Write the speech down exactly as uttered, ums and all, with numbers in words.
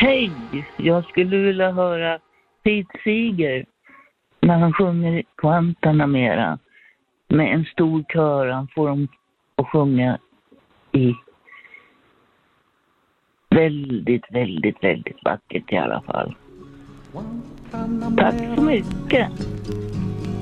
Hej, jag skulle vilja höra Pete Seeger när han sjunger Guantanamera med en stor kör. Han får dem att sjunga i väldigt, väldigt, väldigt vackert i alla fall. Tack så mycket.